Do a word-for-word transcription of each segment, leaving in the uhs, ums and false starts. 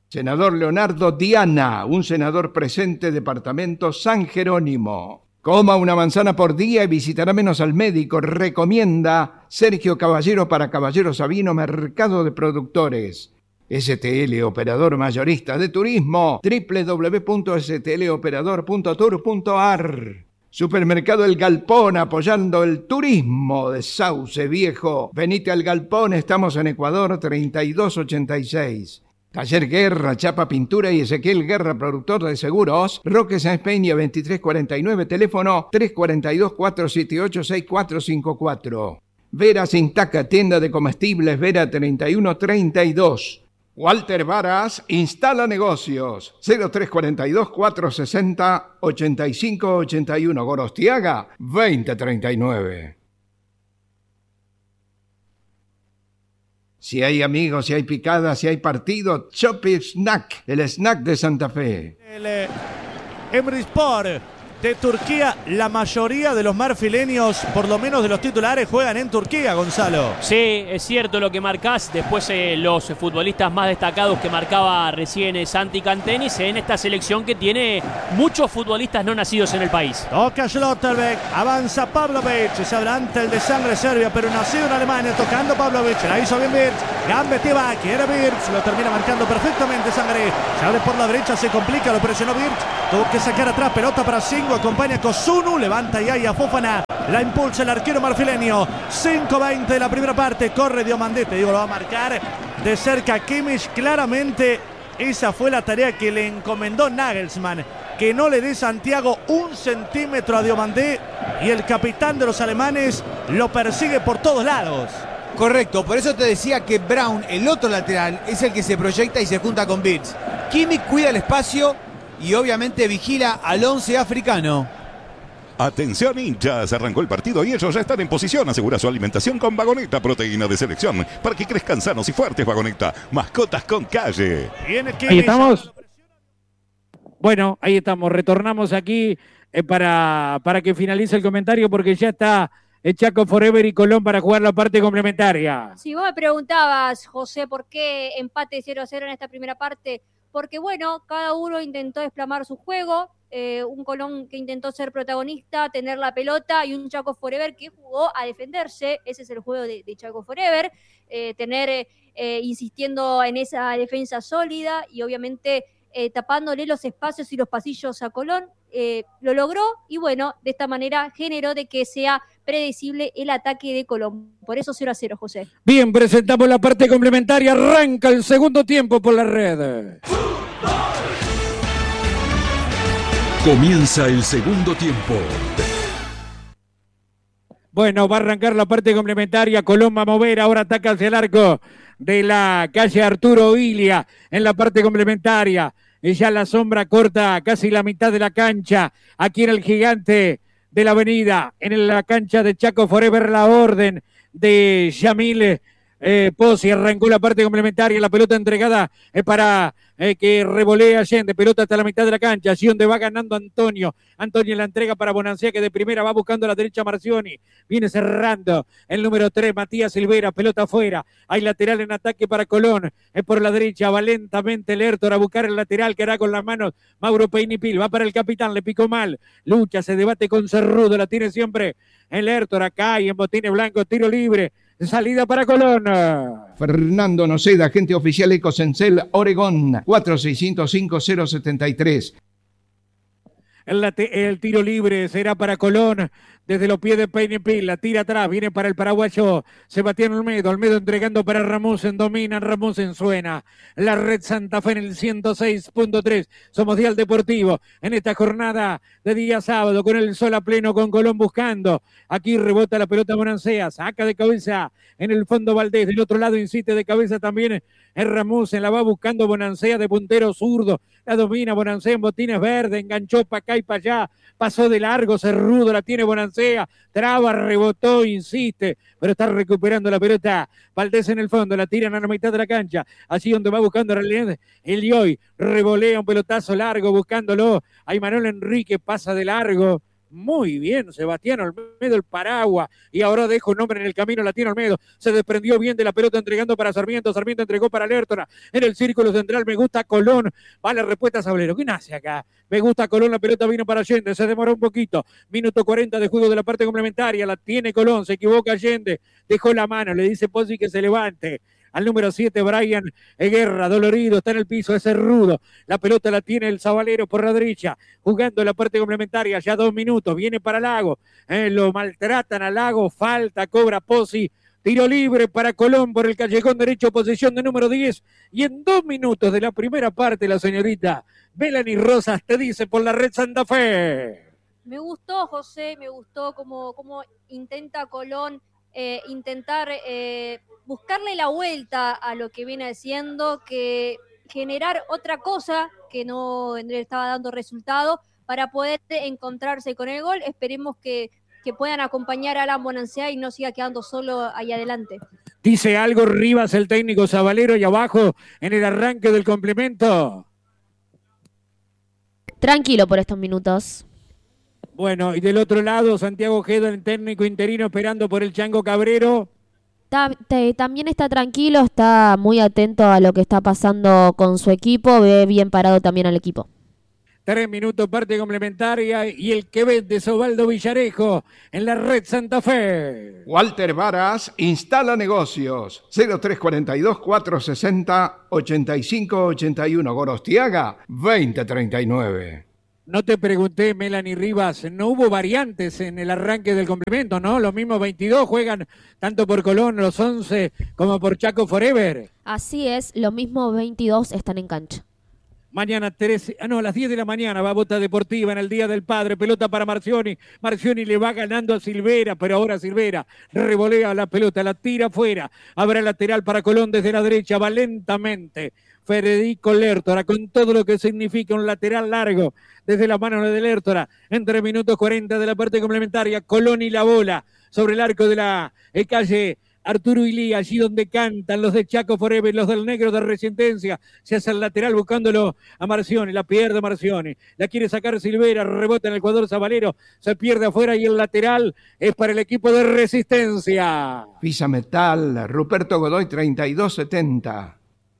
Senador Leonardo Diana, un senador presente, departamento San Jerónimo. Coma una manzana por día y visitará menos al médico. Recomienda Sergio Caballero para Caballero Sabino, Mercado de Productores. S T L, operador mayorista de turismo. doble u doble u doble u punto s t l operador punto tour punto a r. Supermercado El Galpón, apoyando el turismo de Sauce Viejo. Venite al Galpón, estamos en Ecuador treinta y dos ochenta y seis. Taller Guerra, Chapa Pintura y Ezequiel Guerra, productor de seguros. Roque Sáenz Peña, veintitrés cuarenta y nueve, teléfono tres cuatro dos, cuatro siete ocho, seis cuatro cinco cuatro. Vera Sintaca, tienda de comestibles, Vera treinta y uno treinta y dos. Walter Varas instala negocios, cero tres cuarenta y dos, cuatro sesenta, ochenta y cinco ochenta y uno. Gorostiaga, veinte treinta y nueve. Si hay amigos, si hay picadas, si hay partido, Chopi Snack, el snack de Santa Fe. El eh, Emrispor de Turquía, la mayoría de los marfileños, por lo menos de los titulares, juegan en Turquía, Gonzalo. Sí, es cierto lo que marcás. Después eh, los futbolistas más destacados que marcaba recién eh, Santi Cantenis en esta selección que tiene muchos futbolistas no nacidos en el país. Toca Schlotterbeck, avanza Pavlovic, se adelanta el de sangre serbia, pero nacido en Alemania, tocando Pavlovic, la hizo bien Wirtz, gambeteaba, quiere Wirtz, lo termina marcando perfectamente Sangre, se abre por la derecha, se complica, lo presionó Wirtz, tuvo que sacar atrás, pelota para Singo, acompaña Kosunu, levanta Yaya Fofana, la impulsa el arquero marfileño. Cinco veinte de la primera parte, corre Diomandé, te digo, lo va a marcar de cerca Kimmich. Claramente esa fue la tarea que le encomendó Nagelsmann, que no le dé Santiago un centímetro a Diomandé, y el capitán de los alemanes lo persigue por todos lados. Correcto, por eso te decía que Brown, el otro lateral, es el que se proyecta y se junta con Wirtz. Kimmich cuida el espacio y obviamente vigila al once africano. Atención hinchas, arrancó el partido y ellos ya están en posición. Asegura su alimentación con Vagoneta, proteína de selección, para que crezcan sanos y fuertes. Vagoneta, mascotas con calle. Ahí estamos. Bueno, ahí estamos, retornamos aquí eh, para, para que finalice el comentario, porque ya está eh, Chaco Forever y Colón para jugar la parte complementaria. Si vos me preguntabas, José, ¿por qué empate cero a cero en esta primera parte? Porque, bueno, cada uno intentó desplamar su juego, eh, un Colón que intentó ser protagonista, tener la pelota, y un Chaco Forever que jugó a defenderse. Ese es el juego de, de Chaco Forever, eh, tener, eh, insistiendo en esa defensa sólida y obviamente eh, tapándole los espacios y los pasillos a Colón. Eh, lo logró y, bueno, de esta manera generó de que sea predecible el ataque de Colón. Por eso cero a cero, José. Bien, presentamos la parte complementaria. Arranca el segundo tiempo por la red. Comienza el segundo tiempo. Bueno, va a arrancar la parte complementaria. Colón va a mover, ahora ataca hacia el arco de la calle Arturo Ilia en la parte complementaria. Y ya la sombra corta casi la mitad de la cancha. Aquí en el gigante de la avenida, en la cancha de Chaco Forever, la orden de Yamil eh, Pozzi. Arrancó la parte complementaria, la pelota entregada eh, para eh, que revolea Allende, pelota hasta la mitad de la cancha, allí donde va ganando Antonio. Antonio la entrega para Bonancia, que de primera va buscando a la derecha Marcioni, viene cerrando el número tres, Matías Silvera, pelota afuera, hay lateral en ataque para Colón, es por la derecha, va lentamente Lertor a buscar el lateral, que hará con las manos Mauro Peinipil, va para el capitán, le picó mal, lucha, se debate con Cerrudo, la tiene siempre el Lertor, acá y en botines blancos, tiro libre, salida para Colón. Fernando Noceda, agente oficial Ecosencel, Oregón, cuatro seis cero cinco cero siete tres. El, el tiro libre será para Colón, desde los pies de Peinipil, la tira atrás, viene para el paraguayo Sebastián Olmedo, Olmedo entregando para Ramusen, domina, Ramusen suena, la red Santa Fe en el ciento seis punto tres, somos Dial Deportivo, en esta jornada de día sábado, con el sol a pleno, con Colón buscando, aquí rebota la pelota Bonancea, saca de cabeza en el fondo Valdés, del otro lado insiste de cabeza también es Ramusen, la va buscando Bonancea de puntero zurdo, la domina Bonancea en botines verdes, enganchó para acá y para allá, pasó de largo, Cerrudo, la tiene Bonancea, traba, rebotó, insiste, pero está recuperando la pelota, Valdés en el fondo, la tiran a la mitad de la cancha, allí donde va buscando el Elioy, revolea un pelotazo largo buscándolo, ahí Manuel Enrique pasa de largo, Muy bien, Sebastián Olmedo, el paraguas. Y ahora deja un hombre en el camino, la tiene Olmedo. Se desprendió bien de la pelota entregando para Sarmiento. Sarmiento entregó para Lertora. En el círculo central, me gusta Colón. Va la respuesta a Sablero. ¿Qué nace acá? Me gusta Colón, la pelota vino para Allende. Se demoró un poquito. Minuto cuarenta de juego de la parte complementaria. La tiene Colón, se equivoca Allende. Dejó la mano, le dice Pozzi que se levante. Al número siete, Brian Guerra, dolorido, está en el piso, ese rudo. La pelota la tiene el Sabalero por la derecha, jugando en la parte complementaria, ya dos minutos, viene para Lago, eh, lo maltratan a Lago, falta, cobra Pozzi, tiro libre para Colón por el callejón derecho, posición de número diez, y en dos minutos de la primera parte, la señorita Melanie Rosas te dice por la Red Santa Fe. Me gustó, José, me gustó cómo, cómo intenta Colón eh, intentar... Eh, buscarle la vuelta a lo que viene haciendo, que generar otra cosa que no le estaba dando resultado para poder encontrarse con el gol. Esperemos que, que puedan acompañar a Alan Bonansea y no siga quedando solo ahí adelante. Dice algo Rivas, el técnico Sabalero, y abajo en el arranque del complemento. Tranquilo por estos minutos. Bueno, y del otro lado, Santiago Ojeda, el técnico interino, esperando por el Chango Cabrero. También está tranquilo, está muy atento a lo que está pasando con su equipo, ve bien parado también al equipo. Tres minutos, parte complementaria, y el que vende es Osvaldo Villarejo en la Red Santa Fe. Walter Varas instala negocios. cero tres cuatro dos, cuatro seis cero, ocho cinco ocho uno. Gorostiaga, veinte treinta y nueve. No te pregunté, Melanie Rivas, no hubo variantes en el arranque del complemento, ¿no? Los mismos veintidós juegan tanto por Colón, los once, como por Chaco Forever. Así es, los mismos veintidós están en cancha. Mañana trece, ah no, a las diez de la mañana va Bota Deportiva en el Día del Padre, pelota para Marcioni, Marcioni le va ganando a Silvera, pero ahora Silvera revolea la pelota, la tira afuera, habrá lateral para Colón desde la derecha, va lentamente Federico Lertora, con todo lo que significa un lateral largo desde la mano de Lertora, entre minutos cuarenta de la parte complementaria, Colón y la bola sobre el arco de la eh, calle Arturo Ilí, allí donde cantan los de Chaco Forever, los del negro de Resistencia, se hace el lateral buscándolo a Marcioni, la pierde Marcioni, la quiere sacar Silvera, rebota en el jugador Sabalero, se pierde afuera y el lateral es para el equipo de Resistencia. Pisa Metal, Ruperto Godoy, treinta y dos setenta.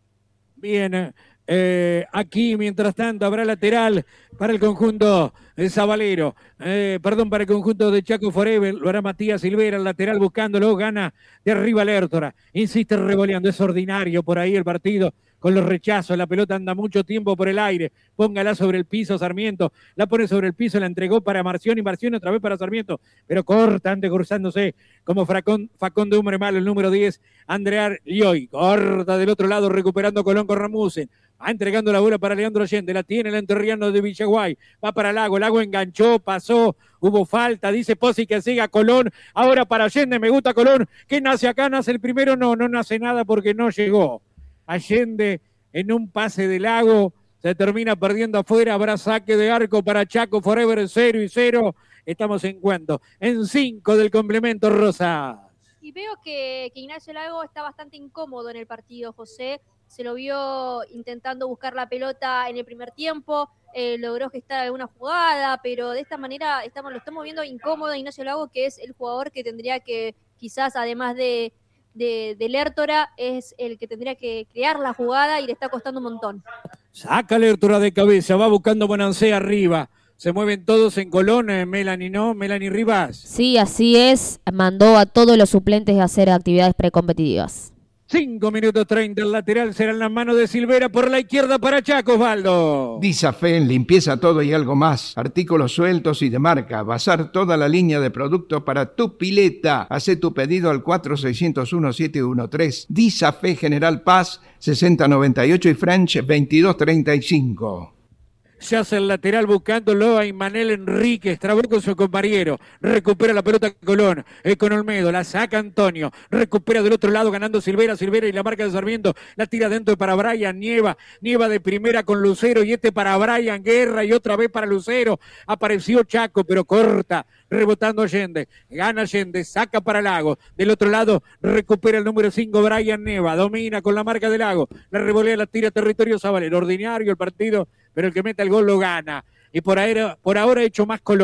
Bien, eh, aquí mientras tanto habrá lateral para el conjunto de Sabalero, eh, perdón, para el conjunto de Chaco Forever, lo hará Matías Silvera, el lateral buscándolo, gana de arriba Lertora, insiste revoleando, es ordinario por ahí el partido, con los rechazos, la pelota anda mucho tiempo por el aire, póngala sobre el piso Sarmiento, la pone sobre el piso, la entregó para Marcioni, Marcioni otra vez para Sarmiento, pero corta, ante cruzándose como Facón, Facón de hombre malo, el número diez, Andrea Lioy, corta del otro lado, recuperando Colón con Ramusen, va entregando la bola para Leandro Allende, la tiene el enterriano de Villaguay, va para Lago, Lago enganchó, pasó, hubo falta, dice Pozzi que siga Colón, ahora para Allende, me gusta Colón, ¿qué nace acá? ¿Nace el primero? No, no nace nada porque no llegó. Allende en un pase de Lago, se termina perdiendo afuera, habrá saque de arco para Chaco Forever, cero y cero, estamos en cuánto, en cinco del complemento Rosa. Y veo que, que Ignacio Lago está bastante incómodo en el partido, José, se lo vio intentando buscar la pelota en el primer tiempo, eh, logró gestar alguna jugada, pero de esta manera estamos, lo estamos viendo incómodo a Ignacio Lago, que es el jugador que tendría que, quizás además de de, de Lertora, es el que tendría que crear la jugada y le está costando un montón. Saca Lertora de cabeza, va buscando Bonansea arriba. Se mueven todos en Colón, eh, Melanie, ¿no? Melanie Rivas. Sí, así es. Mandó a todos los suplentes a hacer actividades precompetitivas. cinco minutos treinta, el lateral será en las manos de Silvera por la izquierda para Chaco, Osvaldo. Disafen, limpieza todo y algo más. Artículos sueltos y de marca. Basar toda la línea de productos para tu pileta. Hacé tu pedido al cuatro seis cero uno siete uno tres. Disafe General Paz sesenta noventa y ocho y French veintidós treinta y cinco. Se hace el lateral buscándolo a Imanel Enríquez, trabó con su compañero, recupera la pelota Colón, eh, con Olmedo, la saca Antonio, recupera del otro lado ganando Silvera, Silvera y la marca de Sarmiento, la tira dentro para Brian, Nieva, Nieva de primera con Lucero y este para Brian, Guerra y otra vez para Lucero, apareció Chaco pero corta, rebotando Allende, gana Allende, saca para Lago, del otro lado recupera el número cinco Brian Nieva, domina con la marca de Lago, la revolea, la tira territorio Sabalero, ordinario el partido, pero el que mete el gol lo gana. Y por ahora, por ahora ha hecho más Colón.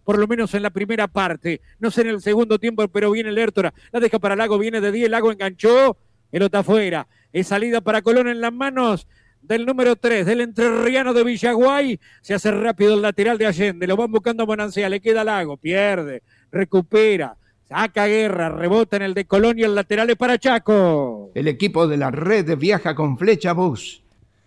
por lo menos en la primera parte. No sé en el segundo tiempo, pero viene Lertora. La deja para Lago, viene de diez, Lago enganchó, pelota afuera. Es salida para Colón en las manos del número tres, del entrerriano de Villaguay. Se hace rápido el lateral de Allende, lo van buscando a Bonancea, le queda Lago, pierde, recupera, saca Guerra, rebota en el de Colón y el lateral es para Chaco. El equipo de la Red viaja con Flecha Bus.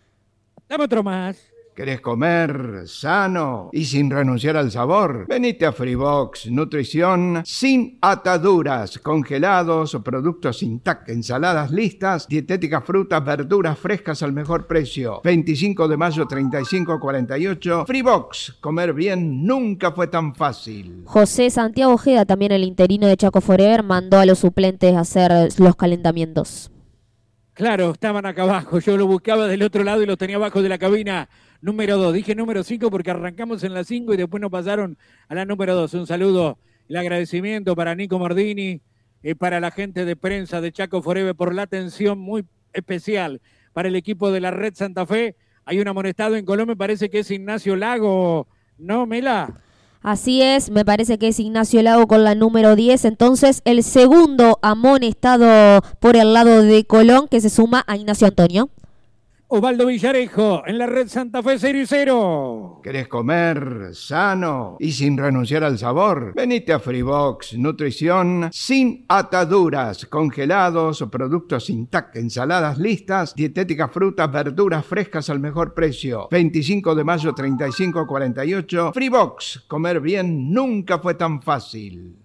Dame otro más. ¿Querés comer sano y sin renunciar al sabor? Venite a Freebox, nutrición sin ataduras, congelados, productos sin tac, ensaladas listas, dietéticas, frutas, verduras frescas al mejor precio. veinticinco de mayo, treinta y cinco cuarenta y ocho. Freebox, comer bien nunca fue tan fácil. José Santiago Ojeda, también el interino de Chaco Forever, mandó a los suplentes a hacer los calentamientos. Claro, estaban acá abajo, yo lo buscaba del otro lado y los tenía abajo de la cabina número dos. Dije número cinco porque arrancamos en la cinco y después nos pasaron a la número dos. Un saludo, el agradecimiento para Nico Mordini y para la gente de prensa de Chaco Forever por la atención muy especial para el equipo de la Red Santa Fe. Hay un amonestado en Colón, me parece que es Ignacio Lago, ¿no, Mela? Así es, me parece que es Ignacio Lago con la número diez, entonces el segundo amonestado por el lado de Colón que se suma a Ignacio Antonio. Osvaldo Villarejo en la Red Santa Fe cero y cero. ¿Querés comer sano y sin renunciar al sabor? Venite a Freebox, nutrición sin ataduras, congelados, productos sin tac, ensaladas listas, dietéticas, frutas, verduras frescas al mejor precio. veinticinco de mayo, treinta y cinco cuarenta y ocho. Freebox, comer bien nunca fue tan fácil.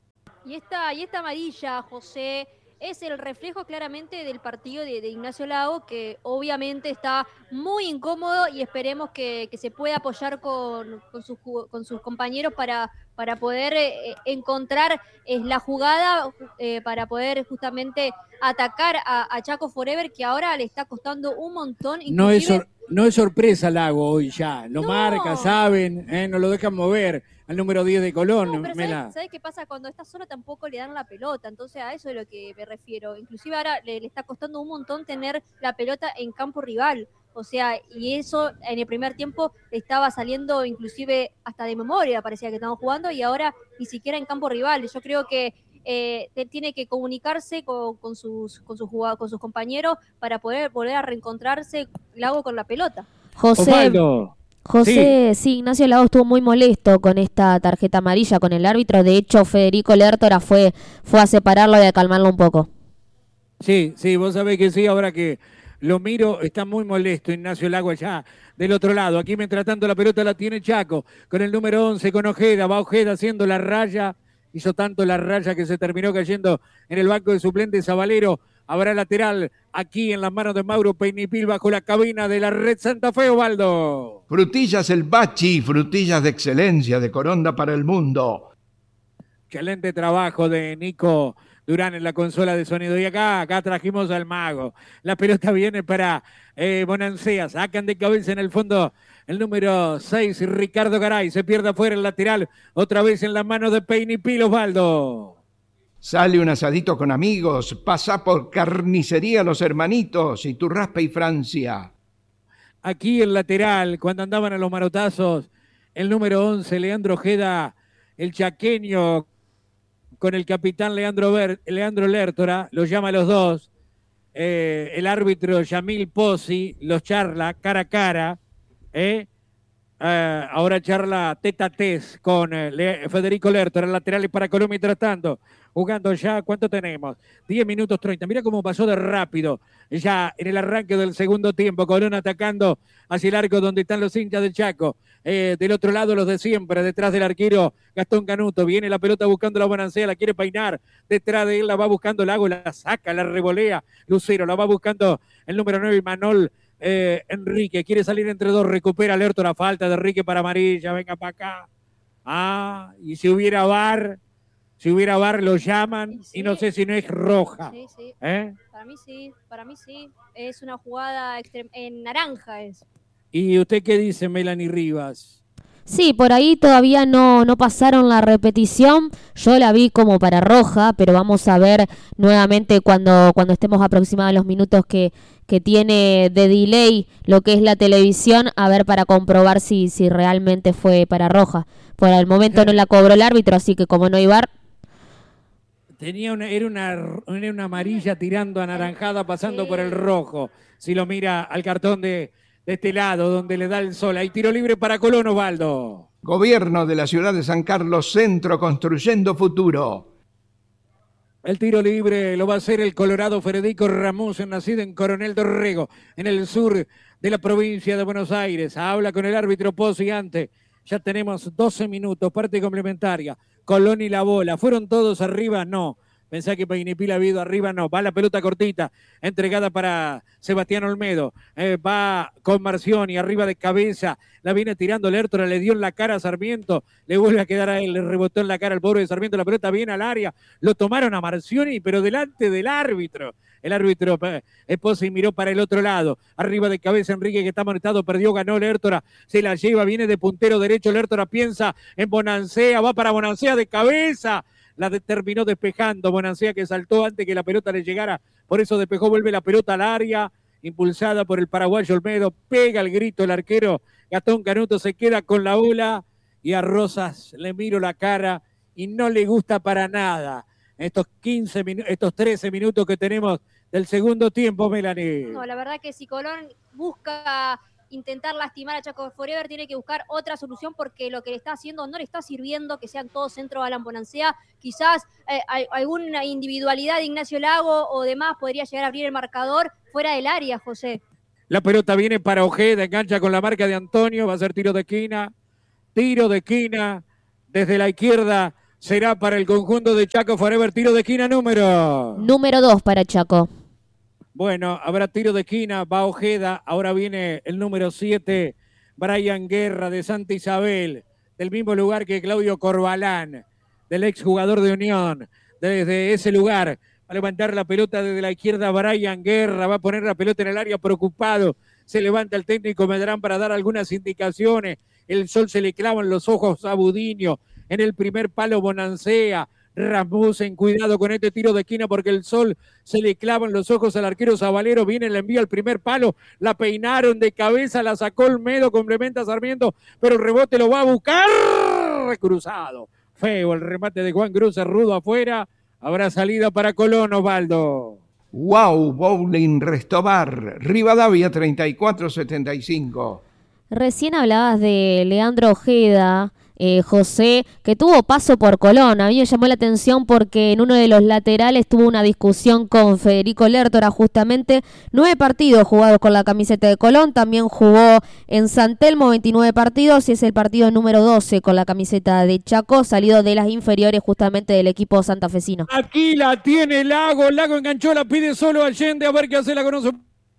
Y esta, y esta amarilla, José, es el reflejo claramente del partido de, de Ignacio Lago, que obviamente está muy incómodo y esperemos que, que se pueda apoyar con, con, sus, con sus compañeros para, para poder eh, encontrar eh, la jugada, eh, para poder justamente atacar a, a Chaco Forever, que ahora le está costando un montón. No es, sor, no es sorpresa Lago hoy ya, lo no. marca, saben, eh, no lo dejan mover. Al número diez de Colón. No, pero ¿sabes, ¿sabes qué pasa? Cuando está solo tampoco le dan la pelota, entonces a eso es lo que me refiero. Inclusive ahora le, le está costando un montón tener la pelota en campo rival. O sea, y eso en el primer tiempo estaba saliendo inclusive hasta de memoria, parecía que estaban jugando, y ahora ni siquiera en campo rival. Yo creo que eh, tiene que comunicarse con, con, sus, con, sus jugad- con sus compañeros para poder volver a reencontrarse Lago con la pelota. José. Osvaldo. José, sí. sí, Ignacio Lago estuvo muy molesto con esta tarjeta amarilla con el árbitro. De hecho, Federico Lertora fue, fue a separarlo y a calmarlo un poco. Sí, sí, vos sabés que sí, ahora que lo miro, está muy molesto Ignacio Lago allá del otro lado. Aquí mientras tanto la pelota la tiene Chaco, con el número once, con Ojeda, va Ojeda haciendo la raya, hizo tanto la raya que se terminó cayendo en el banco de suplentes. Zabalero, habrá lateral aquí en las manos de Mauro Peinipil bajo la cabina de la Red Santa Fe, Osvaldo. Frutillas El Bachi, frutillas de excelencia de Coronda para el mundo. Excelente trabajo de Nico Durán en la consola de sonido. Y acá, acá trajimos al mago. La pelota viene para eh, Bonancea. Sacan de cabeza en el fondo el número seis, Ricardo Garay. Se pierde afuera el lateral. Otra vez en las manos de Peinipil, Osvaldo. Sale un asadito con amigos, pasa por Carnicería Los Hermanitos y Turraspe y Francia. Aquí el lateral, cuando andaban a los marotazos, el número once, Leandro Ojeda, el chaqueño, con el capitán Leandro, Ber, Leandro Lertora, los llama a los dos. Eh, el árbitro Yamil Pozzi los charla cara a cara. Eh. Uh, ahora charla tete a tete con eh, Le Federico Lertora, laterales para Colombia. Mientras tanto, jugando ya, ¿cuánto tenemos? diez minutos treinta. Mira cómo pasó de rápido ya en el arranque del segundo tiempo. Colón atacando hacia el arco donde están los hinchas del Chaco. Eh, del otro lado los de siempre, detrás del arquero Gastón Canuto. Viene la pelota buscando la Bonancea, la quiere peinar. Detrás de él la va buscando Lago, la saca, la revolea Lucero. La va buscando el número nueve, Manol. Eh, Enrique quiere salir entre dos, recupera Lerto, la falta de Enrique para amarilla, venga para acá. Ah, y si hubiera VAR, si hubiera VAR lo llaman, sí, y no sé si no es roja. Sí, sí. ¿Eh? Para mí sí, para mí sí. Es una jugada en naranja es. ¿Y usted qué dice, Melanie Rivas? Sí, por ahí todavía no, no pasaron la repetición. Yo la vi como para roja, pero vamos a ver nuevamente cuando, cuando estemos aproximados a los minutos que, que tiene de delay lo que es la televisión, a ver para comprobar si, si realmente fue para roja. Por el momento no la cobró el árbitro, así que como no hay V A R. Tenía una, era una, era una amarilla tirando a anaranjada, pasando por el rojo. Si lo mira al cartón de, de este lado, donde le da el sol. Hay tiro libre para Colón, Osvaldo. Gobierno de la ciudad de San Carlos Centro, construyendo futuro. El tiro libre lo va a hacer el colorado Federico Ramos, nacido en Coronel Dorrego, en el sur de la provincia de Buenos Aires. Habla con el árbitro Pozzi antes. Ya tenemos doce minutos, parte complementaria. Colón y la bola. ¿Fueron todos arriba? No. Pensá que Painipil ha ido arriba, no. Va la pelota cortita, entregada para Sebastián Olmedo. Eh, va con Marcioni, arriba de cabeza. La viene tirando Lertora, le dio en la cara a Sarmiento. Le vuelve a quedar a él, le rebotó en la cara al pobre de Sarmiento. La pelota viene al área. Lo tomaron a Marcioni, pero delante del árbitro. El árbitro Esposa y miró para el otro lado. Arriba de cabeza Enrique, que está amonestado, perdió, ganó Lertora. Se la lleva, viene de puntero derecho. Lertora piensa en Bonancea, va para Bonancea de cabeza. La de, terminó despejando Bonancea, que saltó antes que la pelota le llegara. Por eso despejó, vuelve la pelota al área. Impulsada por el paraguayo Olmedo. Pega el grito el arquero. Gastón Canuto se queda con la bola. Y a Rosas le miro la cara y no le gusta para nada. Estos quince minutos, estos trece minutos que tenemos del segundo tiempo, Melanie. No, la verdad que si Colón busca intentar lastimar a Chaco Forever, tiene que buscar otra solución porque lo que le está haciendo no le está sirviendo que sean todos centro de Alan Bonancea. Quizás eh, hay, alguna individualidad de Ignacio Lago o demás podría llegar a abrir el marcador fuera del área, José. La pelota viene para Ojeda, engancha con la marca de Antonio, va a ser tiro de esquina. Tiro de esquina desde la izquierda. Será para el conjunto de Chaco Forever, tiro de esquina número... Número dos para Chaco. Bueno, habrá tiro de esquina, va Ojeda, ahora viene el número siete, Brian Guerra de Santa Isabel, del mismo lugar que Claudio Corbalán, del exjugador de Unión, desde ese lugar, va a levantar la pelota desde la izquierda Brian Guerra, va a poner la pelota en el área preocupado, se levanta el técnico Medrán para dar algunas indicaciones, el sol se le clava en los ojos a Budiño, en el primer palo Bonancea, Rasmussen, cuidado con este tiro de esquina porque el sol se le clava en los ojos al arquero Zabalero, viene el envío al primer palo, la peinaron de cabeza, la sacó Olmedo, complementa Sarmiento, pero el rebote lo va a buscar, cruzado, feo el remate de Juan Cruz, rudo afuera, habrá salida para Colón, Osvaldo. Wow, Bowling Restobar, Rivadavia treinta y cuatro setenta y cinco. Recién hablabas de Leandro Ojeda, eh, José, que tuvo paso por Colón. A mí me llamó la atención porque en uno de los laterales tuvo una discusión con Federico Lertora, justamente. Nueve partidos jugados con la camiseta de Colón, también jugó en San Telmo veintinueve partidos y es el partido número doce con la camiseta de Chaco, salido de las inferiores justamente del equipo santafesino. Aquí la tiene Lago, Lago enganchó, la pide solo Allende, a ver qué hace, la conoce.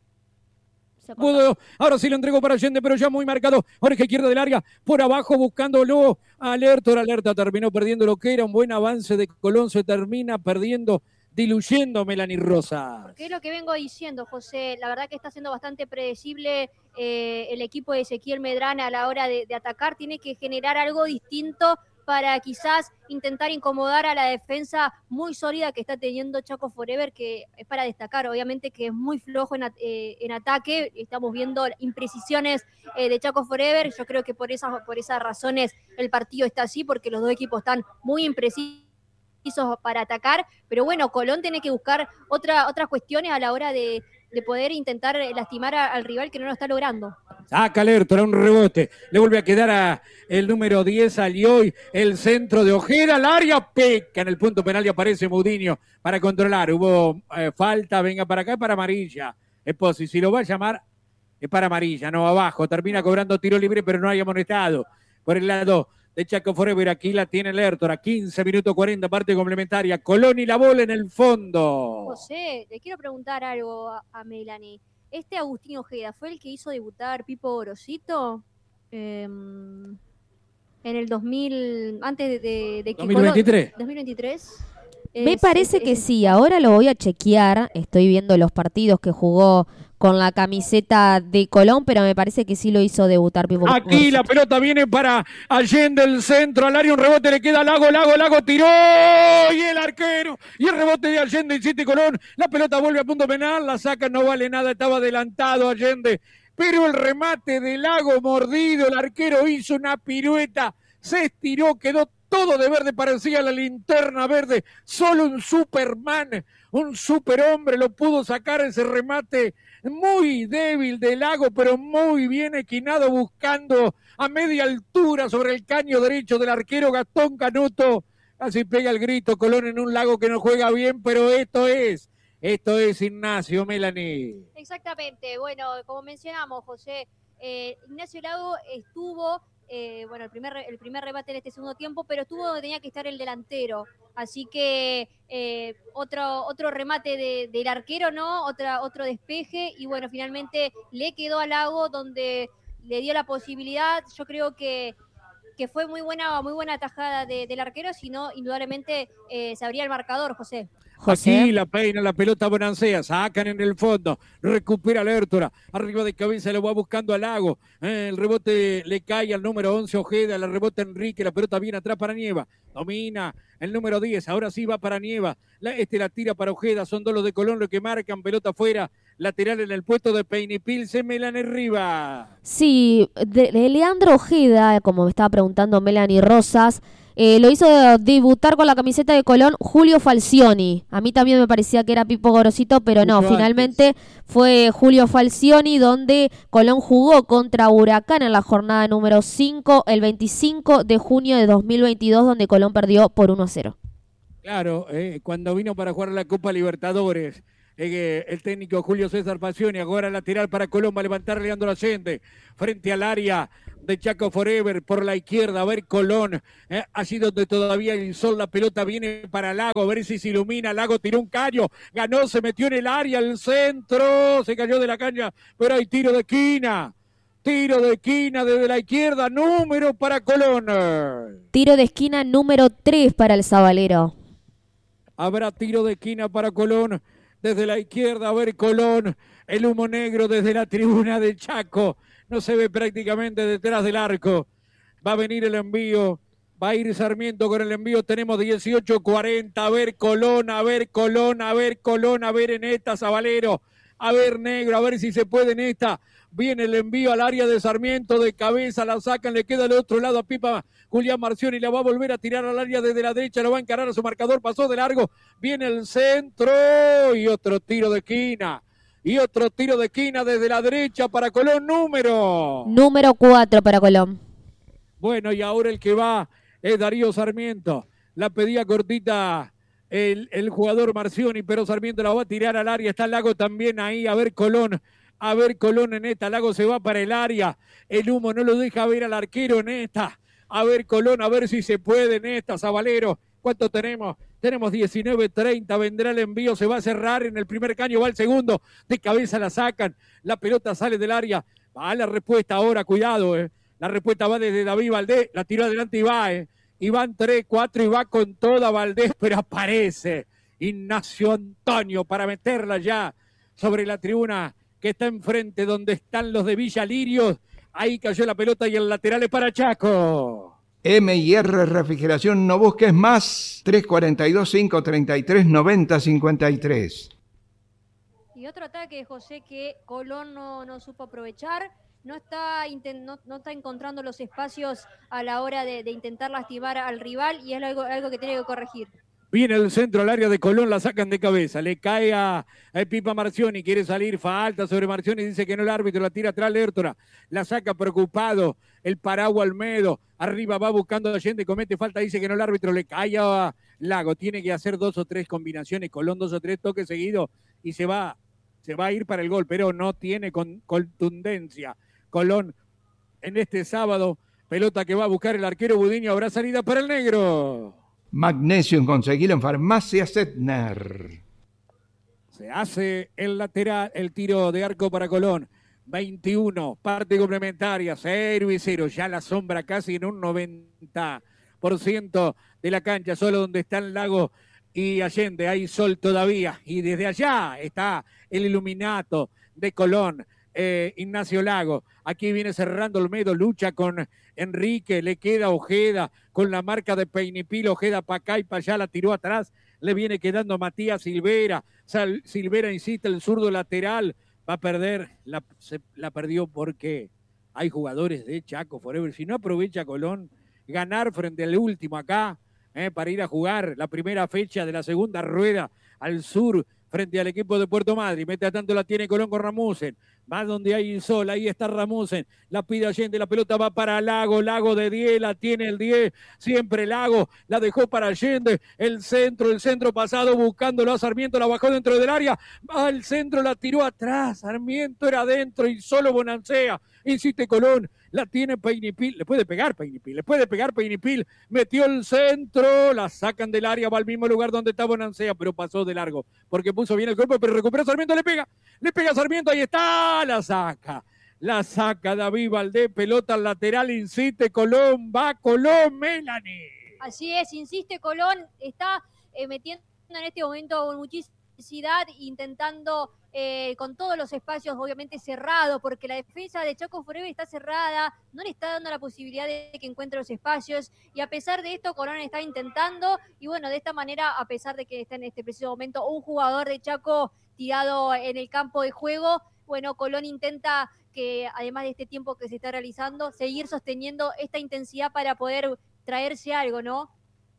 Pudo, ahora sí lo entregó para Allende, pero ya muy marcado. Oreja izquierda del área, por abajo buscándolo. Alerta, alerta, terminó perdiendo lo que era un buen avance de Colón, se termina perdiendo, diluyendo Melanie Rosa. Porque es lo que vengo diciendo, José. La verdad que está siendo bastante predecible eh, el equipo de Ezequiel Medrán a la hora de, de atacar. Tiene que generar algo distinto para quizás intentar incomodar a la defensa muy sólida que está teniendo Chaco Forever, que es para destacar, obviamente que es muy flojo en, eh, en ataque, estamos viendo imprecisiones eh, de Chaco Forever, yo creo que por esas, por esas razones el partido está así, porque los dos equipos están muy imprecisos para atacar, pero bueno, Colón tiene que buscar otra, otras cuestiones a la hora de, de poder intentar lastimar a, al rival que no lo está logrando. Saca Lertora, un rebote, le vuelve a quedar a el número diez, Alioy, el centro de Ojeda, al área, peca en el punto penal y aparece Mudiño para controlar, hubo eh, falta, venga para acá, para amarilla, Esposi, si lo va a llamar, es para amarilla, no abajo, termina cobrando tiro libre, pero no hay amonestado, por el lado de Chaco Forever, aquí la tiene Lertora, quince minutos cuarenta, parte complementaria, Colón y la bola en el fondo. José, le quiero preguntar algo a, a Melanie. Este Agustín Ojeda, ¿fue el que hizo debutar Pipo Gorosito? Eh, en el dos mil, antes de, de, de que dos mil veintitrés. Colón, dos mil veintitrés. Me Es- parece es- que es- sí, ahora lo voy a chequear, estoy viendo los partidos que jugó con la camiseta de Colón, pero me parece que sí lo hizo debutar Pipo Aquí la Gorosito. pelota viene para Allende, el centro al área, un rebote le queda a Lago, Lago, Lago tiró y el arquero y el rebote de Allende y City Colón, la pelota vuelve a punto penal, la saca, no vale nada, estaba adelantado Allende, pero el remate de Lago mordido, el arquero hizo una pirueta, se estiró, quedó todo de verde, parecía la linterna verde, solo un Superman, un superhombre lo pudo sacar ese remate muy débil de Lago, pero muy bien esquinado, buscando a media altura sobre el caño derecho del arquero Gastón Canuto. Casi pega el grito Colón en un Lago que no juega bien, pero esto es, esto es Ignacio Melanie. Exactamente, bueno, como mencionamos, José, eh, Ignacio Lago estuvo, eh, bueno, el primer, el primer rebate en este segundo tiempo, pero estuvo donde tenía que estar el delantero, así que eh, otro, otro remate de, del arquero, ¿no? Otra, otro despeje, y bueno, finalmente le quedó a Lago donde le dio la posibilidad, yo creo que que fue muy buena, muy buena tajada de, del arquero, si no, indudablemente eh, se abría el marcador, José. José. Aquí la peina, la pelota Bonancea, sacan en el fondo, recupera Lertora, arriba de cabeza lo va buscando a Lago, eh, el rebote le cae al número once Ojeda, la rebota Enrique, la pelota viene atrás para Nieva, domina el número diez, ahora sí va para Nieva, la, este la tira para Ojeda, son dos los de Colón los que marcan, pelota afuera, lateral en el puesto de Peinipil, se Melanie Rivas. Sí, de, de Leandro Ojeda, como me estaba preguntando Melanie Rosas, eh, lo hizo debutar con la camiseta de Colón Julio Falcioni. A mí también me parecía que era Pipo Gorosito, pero no, Mucho finalmente antes. fue Julio Falcioni, donde Colón jugó contra Huracán en la jornada número cinco, el veinticinco de junio de dos mil veintidós, donde Colón perdió por uno a cero. Claro, eh, cuando vino para jugar la Copa Libertadores, eh, el técnico Julio César Pacioni, ahora lateral para Colón, va a levantar Leandro Allende, frente al área de Chaco Forever, por la izquierda, a ver Colón, eh, allí donde todavía el sol, la pelota viene para Lago, a ver si se ilumina, Lago tiró un caño, ganó, se metió en el área, el centro, se cayó de la caña, pero hay tiro de esquina. Tiro de esquina desde la izquierda, número para Colón. Tiro de esquina número tres para el Zabalero. Habrá tiro de esquina para Colón. Desde la izquierda, a ver Colón. El humo negro desde la tribuna de Chaco. No se ve prácticamente detrás del arco. Va a venir el envío. Va a ir Sarmiento con el envío. Tenemos dieciocho cuarenta. A ver Colón, a ver Colón, a ver Colón, a ver en esta Zabalero. A ver Negro, a ver si se puede en esta. Viene el envío al área de Sarmiento, de cabeza, la sacan, le queda al otro lado a Pipa Julián Marcioni, la va a volver a tirar al área desde la derecha, lo va a encarar a su marcador, pasó de largo, viene el centro y otro tiro de esquina. Y otro tiro de esquina desde la derecha para Colón, número. Número cuatro para Colón. Bueno, y ahora el que va es Darío Sarmiento. La pedía cortita el, el jugador Marcioni, pero Sarmiento la va a tirar al área. Está Lago también ahí, a ver Colón. A ver Colón en esta, Lago se va para el área, el humo no lo deja ver al arquero en esta, a ver Colón, a ver si se puede en esta, Zabalero, ¿cuánto tenemos? Tenemos diecinueve treinta, vendrá el envío, se va a cerrar en el primer caño, va el segundo, de cabeza la sacan, la pelota sale del área, va la respuesta ahora, cuidado, eh. La respuesta va desde David Valdés, la tiró adelante y va, eh. y van tres, cuatro y va con toda Valdés, pero aparece Ignacio Antonio para meterla ya sobre la tribuna que está enfrente donde están los de Villa Lirio. Ahí cayó la pelota y el lateral es para Chaco. M y R Refrigeración, no busques más. tres cuatro dos, cinco tres tres, nueve cero cinco tres. Y otro ataque, José, que Colón no, no supo aprovechar. No está, no, no está encontrando los espacios a la hora de, de intentar lastimar al rival y es algo, algo que tiene que corregir. Viene el centro al área de Colón, la sacan de cabeza, le cae a, a Pipa Marcioni, quiere salir, falta sobre Marcioni, dice que no el árbitro, la tira atrás Lertora, la saca preocupado, el Paraguas Almedo, arriba va buscando a Allende, comete falta, dice que no el árbitro, le cae a Lago, tiene que hacer dos o tres combinaciones, Colón dos o tres toques seguidos y se va, se va a ir para el gol, pero no tiene con, contundencia. Colón en este sábado, pelota que va a buscar el arquero Budiño, habrá salida para el negro. Magnesio, conseguilo en Farmacia Setner. Se hace el lateral, el tiro de arco para Colón. veintiuno, parte complementaria, cero y cero. Ya la sombra casi en un noventa por ciento de la cancha, solo donde está el Lago y Allende, hay sol todavía, y desde allá está el iluminato de Colón, eh, Ignacio Lago. Aquí viene cerrando Olmedo, lucha con Enrique, le queda Ojeda con la marca de Peinipil, Ojeda para acá y para allá, la tiró atrás, le viene quedando Matías Silvera, Sal, Silvera insiste, el zurdo lateral, va a perder, la, se, la perdió porque hay jugadores de Chaco Forever, si no aprovecha Colón, ganar frente al último acá, eh, para ir a jugar la primera fecha de la segunda rueda al sur, frente al equipo de Puerto Madryn. Mete tanto la tiene Colón con Ramusen. Va donde hay sol, ahí está Ramusen. La pide Allende, la pelota va para Lago. Lago de diez, la tiene el diez. Siempre Lago, la dejó para Allende. El centro, el centro pasado buscándolo a Sarmiento. La bajó dentro del área. Va al centro, la tiró atrás. Sarmiento era adentro y solo Bonancea. Insiste Colón. La tiene Peinipil, le puede pegar Peinipil, le puede pegar Peinipil, metió el centro, la sacan del área, va al mismo lugar donde está Bonancea, pero pasó de largo, porque puso bien el cuerpo, pero recupera Sarmiento, le pega, le pega Sarmiento, ahí está, la saca, la saca David Valdés, pelota al lateral, insiste Colón, va Colón, Melanie. Así es, insiste Colón, está eh, metiendo en este momento muchísima necesidad, intentando eh, con todos los espacios obviamente cerrados, porque la defensa de Chaco Forever está cerrada, no le está dando la posibilidad de que encuentre los espacios, y a pesar de esto Colón está intentando, y bueno, de esta manera, a pesar de que está en este preciso momento un jugador de Chaco tirado en el campo de juego, bueno, Colón intenta que además de este tiempo que se está realizando, seguir sosteniendo esta intensidad para poder traerse algo, ¿no?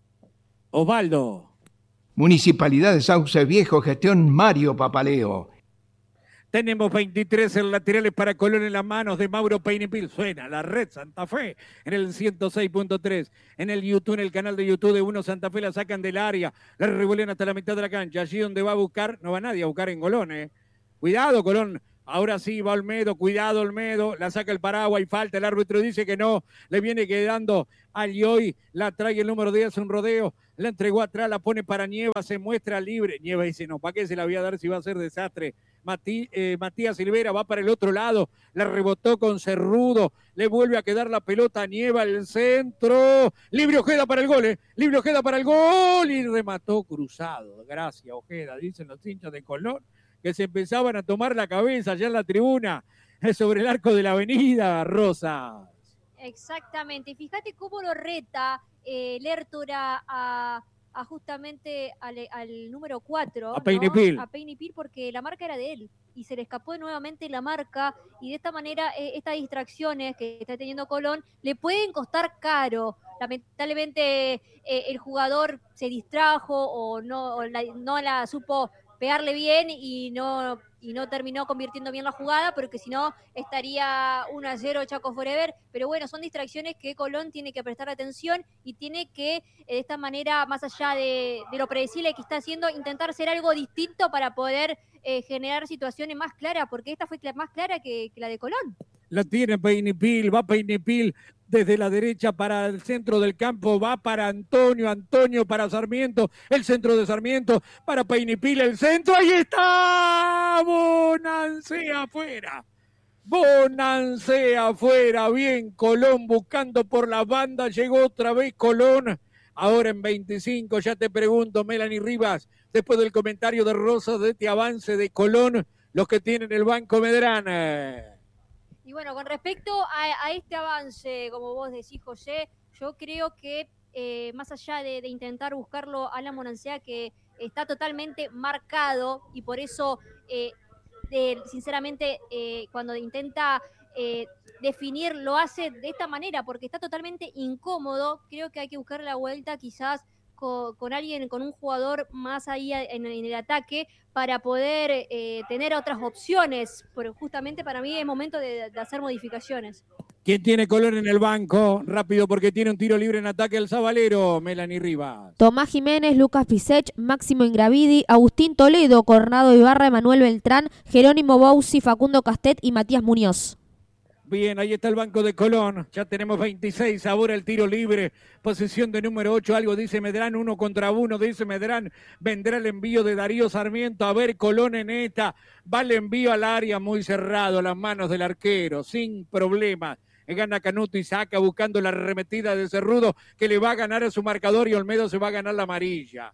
Osvaldo. Municipalidad de Sauce Viejo, gestión Mario Papaleo. Tenemos veintitrés en laterales para Colón en las manos de Mauro Peinipil. Suena la red Santa Fe en el ciento seis punto tres. En el YouTube, en el canal de YouTube de Uno Santa Fe, la sacan del área. La revuelven hasta la mitad de la cancha. Allí donde va a buscar, no va nadie a buscar en Colón, ¿eh? Cuidado, Colón. Ahora sí va Olmedo, cuidado Olmedo, la saca el paraguas y falta, el árbitro dice que no, le viene quedando a Lioy, la trae el número diez, un rodeo, la entregó atrás, la pone para Nieva, se muestra libre, Nieva dice no, ¿para qué se la voy a dar si va a ser desastre? Matí, eh, Matías Silvera va para el otro lado, la rebotó con Cerrudo, le vuelve a quedar la pelota a Nieva, el centro, libre Ojeda para el gol, eh, libre Ojeda para el gol y remató cruzado, gracias Ojeda, dicen los hinchas de Colón, que se empezaban a tomar la cabeza allá en la tribuna, sobre el arco de la avenida, Rosas. Exactamente, y fíjate cómo lo reta eh, Lertora a, a justamente al, al número cuatro, a Peinipil, ¿no? A Peinipil, porque la marca era de él, y se le escapó nuevamente la marca, y de esta manera eh, estas distracciones que está teniendo Colón le pueden costar caro. Lamentablemente eh, el jugador se distrajo o no, o la, no la supo pegarle bien y no, y no terminó convirtiendo bien la jugada, porque si no estaría uno a cero Chaco Forever. Pero bueno, son distracciones que Colón tiene que prestar atención y tiene que, eh, de esta manera, más allá de, de lo predecible que está haciendo, intentar hacer algo distinto para poder eh, generar situaciones más claras, porque esta fue más clara que, que la de Colón. La tiene Peinipil, va Peinipil desde la derecha para el centro del campo, va para Antonio, Antonio para Sarmiento, el centro de Sarmiento, para Peinipil, el centro, ahí está, Bonancea afuera, Bonancea afuera, bien, Colón buscando por la banda, llegó otra vez Colón, ahora en veinticinco, ya te pregunto, Melanie Rivas, después del comentario de Rosas de este avance de Colón, los que tienen el banco Medrano. Y bueno, con respecto a, a este avance, como vos decís, José, yo creo que eh, más allá de, de intentar buscarlo a la Bonancea, que está totalmente marcado, y por eso, eh, de, sinceramente, eh, cuando intenta eh, definir, lo hace de esta manera, porque está totalmente incómodo. Creo que hay que buscar la vuelta quizás con, con alguien, con un jugador más ahí en, en el ataque, para poder eh, tener otras opciones, pero justamente para mí es momento de, de hacer modificaciones. ¿Quién tiene Colón en el banco? Rápido, porque tiene un tiro libre en ataque el Zabalero, Melanie Rivas. Tomás Jiménez, Lucas Pisech, Máximo Ingravidi, Agustín Toledo, Cornado Ibarra, Emanuel Beltrán, Jerónimo Bausi, Facundo Castet y Matías Muñoz. Bien, ahí está el banco de Colón, ya tenemos veintiséis, ahora el tiro libre, posición de número ocho, algo dice Medrán, uno contra uno, dice Medrán, vendrá el envío de Darío Sarmiento, a ver Colón en esta, va el envío al área muy cerrado, a las manos del arquero, sin problema, gana Canuto y saca buscando la arremetida de Cerrudo, que le va a ganar a su marcador y Olmedo se va a ganar la amarilla.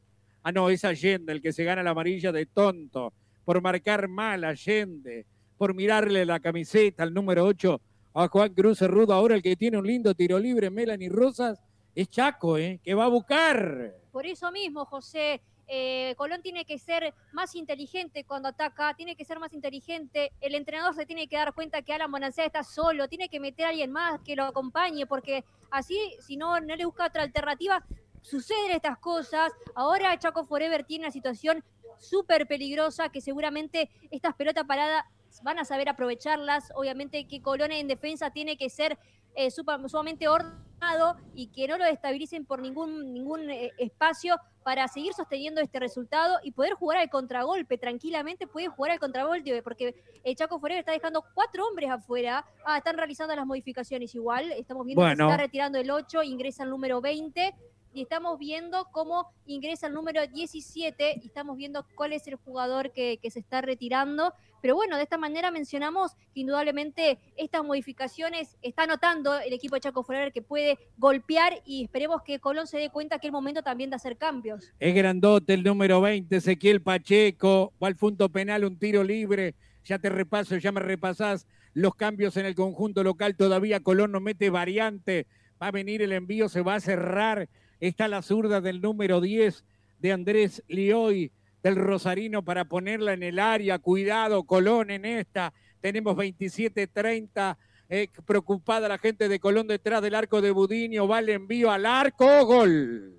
Ah, no, es Allende el que se gana la amarilla de tonto, por marcar mal Allende, por mirarle la camiseta al número ocho a Juan Cruz Cerrudo. Ahora el que tiene un lindo tiro libre, Melanie Rosas, es Chaco, ¿eh? Que va a buscar. Por eso mismo, José, eh, Colón tiene que ser más inteligente cuando ataca, tiene que ser más inteligente. El entrenador se tiene que dar cuenta que Alan Bonansea está solo, tiene que meter a alguien más que lo acompañe, porque así, si no, no le busca otra alternativa, suceden estas cosas. Ahora Chaco Forever tiene una situación súper peligrosa que seguramente estas pelotas paradas van a saber aprovecharlas. Obviamente que Colón en defensa tiene que ser eh, sumamente ordenado y que no lo destabilicen por ningún, ningún eh, espacio para seguir sosteniendo este resultado y poder jugar al contragolpe tranquilamente. Puede jugar al contragolpe porque eh, Chaco Forever está dejando cuatro hombres afuera. Ah, están realizando las modificaciones igual. Estamos viendo bueno. que se está retirando el ocho, ingresa el número veinte. Y estamos viendo cómo ingresa el número diecisiete y estamos viendo cuál es el jugador que, que se está retirando. Pero bueno, de esta manera mencionamos que indudablemente estas modificaciones está notando el equipo de Chaco Forever que puede golpear y esperemos que Colón se dé cuenta que es el momento también de hacer cambios. Es grandote el número veinte, Ezequiel Pacheco, va al punto penal, un tiro libre. Ya te repaso, ya me repasás los cambios en el conjunto local. Todavía Colón no mete variante. Va a venir el envío, se va a cerrar. Está la zurda del número diez de Andrés Lioy del Rosarino para ponerla en el área. Cuidado, Colón en esta. Tenemos veintisiete treinta. Eh, preocupada la gente de Colón detrás del arco de Budiño. Va el envío al arco. Gol.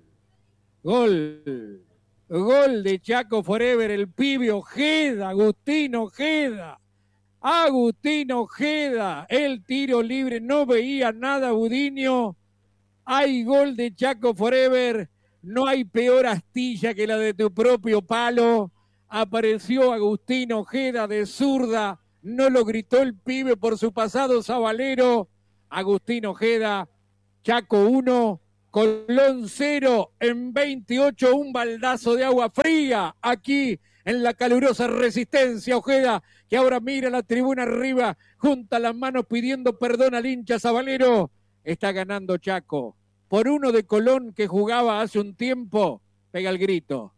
Gol. Gol de Chaco Forever. El pibe Ojeda. Agustín Ojeda. Agustín Ojeda. El tiro libre. No veía nada Budiño. Hay gol de Chaco Forever, no hay peor astilla que la de tu propio palo. Apareció Agustín Ojeda de zurda, no lo gritó el pibe por su pasado sabalero. Agustín Ojeda, Chaco uno, Colón cero, en veintiocho un baldazo de agua fría aquí en la calurosa Resistencia. Ojeda, que ahora mira la tribuna arriba, junta las manos pidiendo perdón al hincha sabalero. Está ganando Chaco. Por uno de Colón que jugaba hace un tiempo, pega el grito.